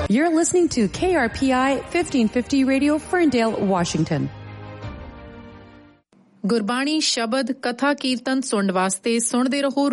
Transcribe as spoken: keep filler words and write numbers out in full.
You're listening to K R P I fifteen fifty Radio, Ferndale, Washington. Gurbani ਸ਼ਬਦ ਕਥਾ ਕੀਰਤਨ ਸੁਣਨ ਵਾਸਤੇ ਸੁਣਦੇ ਰਹੋ